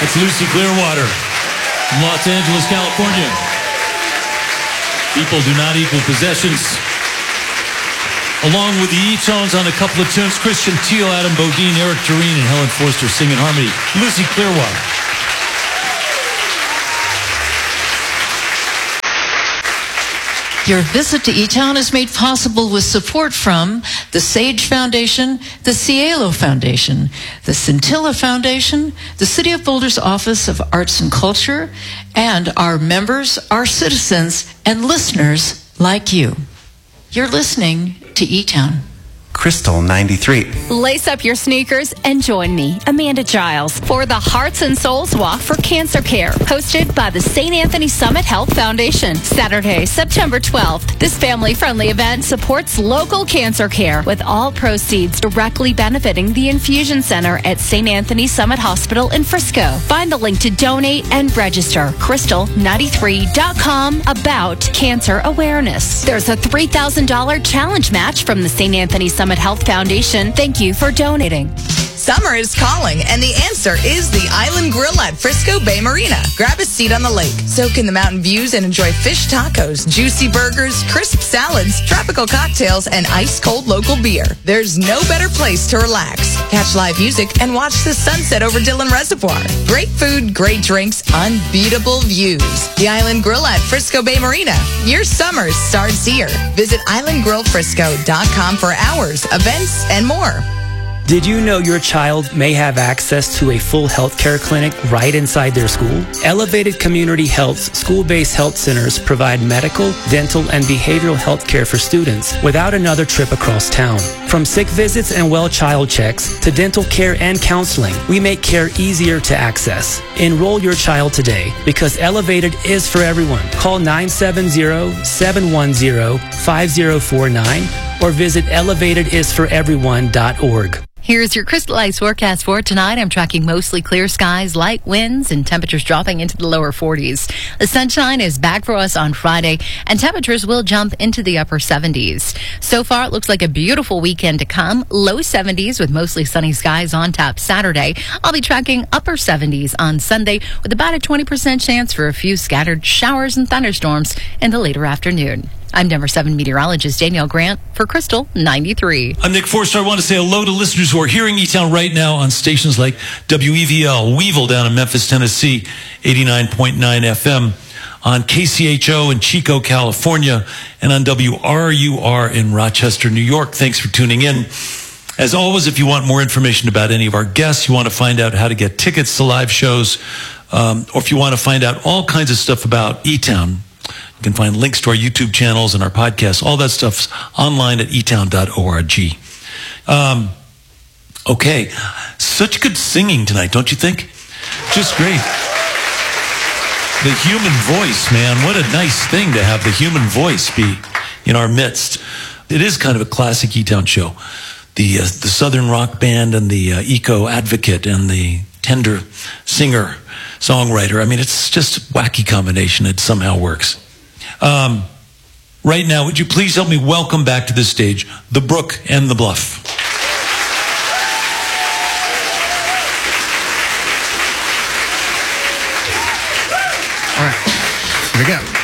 That's Lucy Clearwater from Los Angeles, California. People do not equal possessions. Along with the E-Tones on a couple of tunes, Christian Teal, Adam Bodine, Eric Tureen, and Helen Forster sing in harmony. Lucy Clearwater. Your visit to E-Town is made possible with support from the Sage Foundation, the Cielo Foundation, the Scintilla Foundation, the City of Boulder's Office of Arts and Culture, and our members, our citizens, and listeners like you. You're listening to E-Town. Crystal 93. Lace up your sneakers and join me, Amanda Giles, for the Hearts and Souls Walk for Cancer Care, hosted by the St. Anthony Summit Health Foundation. Saturday, September 12th. This family-friendly event supports local cancer care, with all proceeds directly benefiting the Infusion Center at St. Anthony Summit Hospital in Frisco. Find the link to donate and register, crystal93.com, about cancer awareness. There's a $3,000 challenge match from the St. Anthony Summit Health Foundation. Thank you for donating. Summer is calling, and the answer is the Island Grill at Frisco Bay Marina. Grab a seat on the lake, soak in the mountain views, and enjoy fish tacos, juicy burgers, crisp salads, tropical cocktails, and ice-cold local beer. There's no better place to relax. Catch live music and watch the sunset over Dillon Reservoir. Great food, great drinks, unbeatable views. The Island Grill at Frisco Bay Marina. Your summer starts here. Visit islandgrillfrisco.com for hours, events, and more. Did you know your child may have access to a full health care clinic right inside their school? Elevated Community Health's school-based health centers provide medical, dental, and behavioral health care for students without another trip across town. From sick visits and well child checks to dental care and counseling, we make care easier to access. Enroll your child today because Elevated is for everyone. Call 970-710-5049 or visit elevatedisforeveryone.org. Here's your Crystal Ice forecast for tonight. I'm tracking mostly clear skies, light winds, and temperatures dropping into the lower 40s. The sunshine is back for us on Friday, and temperatures will jump into the upper 70s. So far, it looks like a beautiful weekend to come. Low 70s with mostly sunny skies on tap Saturday. I'll be tracking upper 70s on Sunday with about a 20% chance for a few scattered showers and thunderstorms in the later afternoon. I'm Denver 7 meteorologist Danielle Grant for Crystal 93. I'm Nick Forster. I want to say hello to listeners who are hearing E-Town right now on stations like WEVL, Weevil down in Memphis, Tennessee, 89.9 FM, on KCHO in Chico, California, and on WRUR in Rochester, New York. Thanks for tuning in. As always, if you want more information about any of our guests, you want to find out how to get tickets to live shows, or if you want to find out all kinds of stuff about E-Town, you can find links to our YouTube channels and our podcasts. All that stuff's online at etown.org. Okay. Such good singing tonight, don't you think? Just great. The human voice, man. What a nice thing to have the human voice be in our midst. It is kind of a classic E-Town show. The Southern rock band and the eco advocate and the tender singer, songwriter. I mean, it's just a wacky combination. It somehow works. Right now, would you please help me welcome back to the stage the Brook and the Bluff. All right, here we go.